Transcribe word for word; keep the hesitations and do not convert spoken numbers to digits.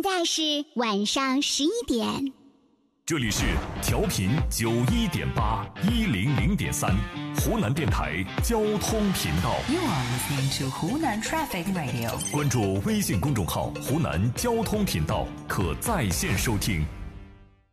在是晚上十一点。 这里是调频九一点八一零零点三湖南电台交通频道。 You are listening to 湖南 Traffic Radio。 关注微信公众号湖南交通频道，可在线收听。